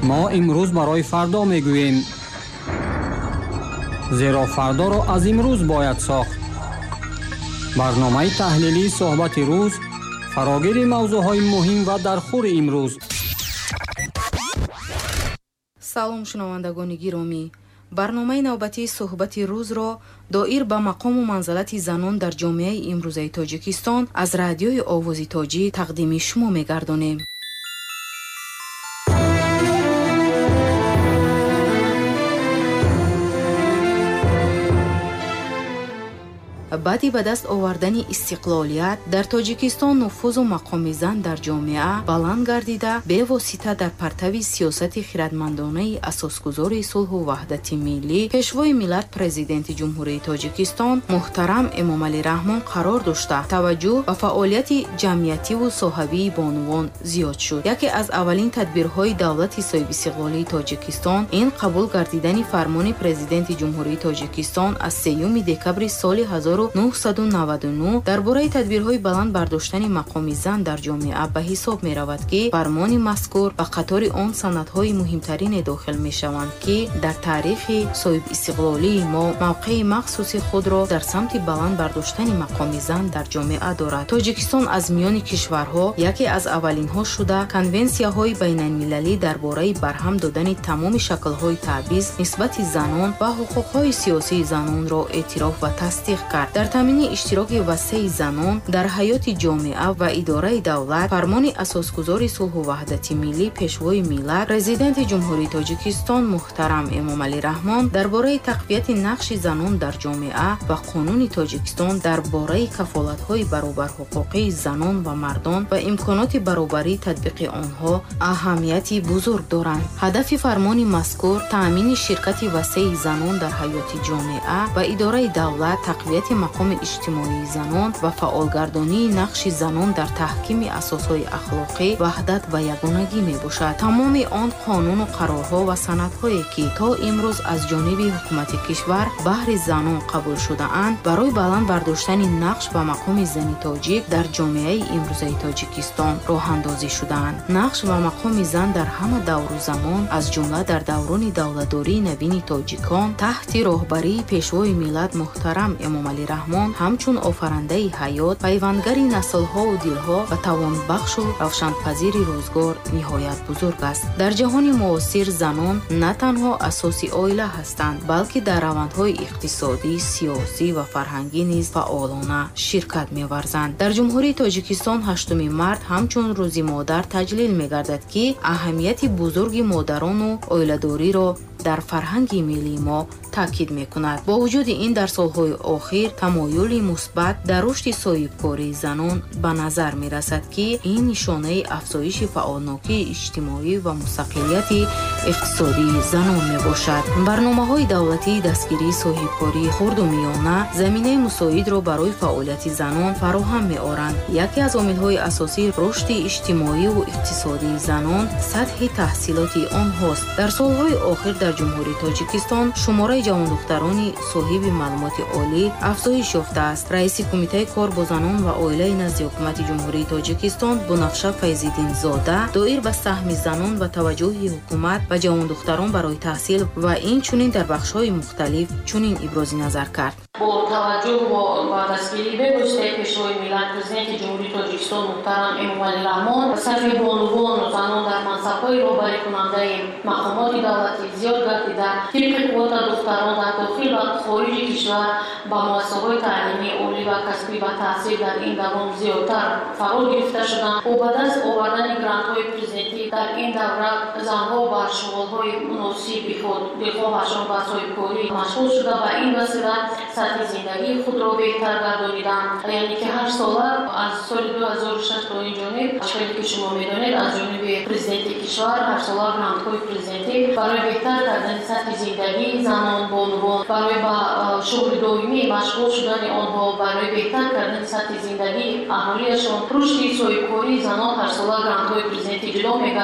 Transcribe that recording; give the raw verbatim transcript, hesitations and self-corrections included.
ما امروز برای فردا میگوییم، زیرا فردا را از امروز باید ساخت. برنامه تحلیلی صحبت روز فراگیر موضوعهای مهم و در خور امروز. سلام شنوندگان گرامی، برنامه نوبتی صحبت روز را دایر به مقام و منزلت زنان در جامعه امروزه تاجیکستان از رادیوی آواز تاجیک تقدیم شما می‌گردانیم. بعدی به دست آوردن استقلالیت در تاجیکستان نفوذ و مقام زن در جامعه بلند گردیده به واسطه در پرتو سیاست خردمندانه اساسگذار صلح و وحدت ملی پیشوای ملت پرزیدنت جمهوری تاجیکستان محترم امامعلی رحمان قرار داشته توجه به فعالیت جمعیتی و صحوی بانوان زیاد شد. یکی از اولین تدبیرهای دولت صاحب استقلالی تاجیکستان این قبول گردیدن فرمان پرزیدنت جمهوری تاجیکستان از سوم دکبر سال هزار و نهصد و نود و نه درباره تدبیرهای بلند برداشتن مقام زن در جامعه به حساب می رود که فرمان مذکور به قطار آن سندهای مهمترین داخل می شوند که در تاریخ صاحب استقلالی ما موقع مخصوص خود را در سمت بلند برداشتن مقام زن در جامعه دارد. تاجیکستان از میان کشورها یکی از اولین ها شده کنونسیاهای بین المللی درباره برهم دادن تمام شکل‌های تبعیض نسبت زنان و حقوق‌های سیاسی زنان را اعتراف و تصدیق کرد. در تامین اشتراک وسیع زنان در حیات جامعه و اداره دولت فرمان اساسگذار صلح و وحدت ملی پیشوای ملت پرزیدنت جمهوری تاجیکستان محترم امامعلی رحمان درباره تقویت نقش زنان در جامعه و قانون تاجیکستان درباره کفالت‌های برابر حقوقی زنان و مردان و امکانات برابری تطبیق آنها اهمیتی بزرگ دارند. هدف فرمان مذکور تامین شرکت وسیع زنان در حیات جامعه و اداره دولت تقویت مقام اجتماعی زنان و فعالگردانی نقش زنان در تحکیم اساسهای اخلاقی وحدت و یگانگی می باشد. تمام آن قانون و قرارها و سندهایی که تا امروز از جانب حکومت کشور بهر زنان قبول شده اند برای بلند برداشتن نقش و مقام زن تاجیک در جامعه امروزه تاجیکستان راه اندازی شدند. نقش و مقام زن در همه دور و زمان از جمله در دوران دولتداری نوین تاجیکان تحت راهبری پیشوای ملت محترم امامعلی رحمان همچون آفرنده حیات پیوندگری نسل‌ها و دل‌ها و توانبخش و روشنپذیر روزگار نهایت بزرگ است. در جهان معاصر زنان نه تنها اساس عائله هستند بلکه در روندهای اقتصادی، سیاسی و فرهنگی نیز فعالانه شرکت می‌ورزند. در جمهوری تاجیکستان هشتم مارس همچون روز مادر تجلیل می‌گردد که اهمیت بزرگ مادران و عائله‌داری را در فرهنگ ملی ما تاکید می‌کند. با وجود این در سالهای اخیر تمایل مثبت در رشد صاحبکاری زنان به نظر می‌رسد که این نشانه افزایش فعالناکی اجتماعی و مستقلیت اقتصادی زنان میباشد. برنامه‌های دولتی دستگیری صاحبکاری خرد و میانه زمینه مساعد را برای فعالیت زنان فراهم می‌آورند. یکی از عامل‌های اساسی رشد اجتماعی و اقتصادی زنان سطح تحصیلات آنهاست. در سالهای آخر در جمهوری تاجیکستان شماره جوان دختران صاحب معلومات عالی افزایش یافته است. رئیس کمیته کار با زنان و عائله نزد حکومت جمهوری تاجیکستان بنفشه فیض‌الدین زاده دایر به سهم زنان و توجه حکومت و جوان دختران برای تحصیل و این چنین در بخش‌های مختلف چنین ابراز نظر کرد. با توجه با دستگیری به واسطه پیشوای ملت پرزیدنت جمهوری تاجیکستان محترم امامعلی رحمان صف بانوان و زنان در منصب‌های رهبری کننده مقامات دولتی زیاد گردیده طبق قوت دختران در داخل و خارج کشور با مؤسسه‌های تعلیمی عالی و کسبی و تحصیل در این دوام زیادتر فرا گرفته شدند و با دست آوردن گرانت‌های پرزیدنتی در این دوره زنها با شغل‌های مناسب خود دلخواهشان و صاحبکاری مشغول شده و این وسیله سطح زندگی خود را بهتر گردانیدند. یعنی که هر ساله از سال دو هزار و شش تا این جانب اشکالی که شما می‌دانید از جانب پرزیدنت کشور هر ساله گرانت‌های پرزیدنتی برای بهتر کردن سطح زندگی زنان بانوان برای با شغل دائمی مشغول شدن آنها برای بهتر کردن سطح زندگی اهالیشان رشد صاحبکاری زنان هر ساله گرانت‌های پرزیدنتی جدا می‌گردد